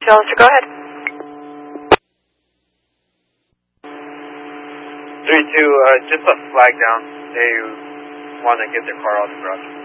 Challenger, go ahead. 3-2, just a flag down. They want to get their car out of the garage.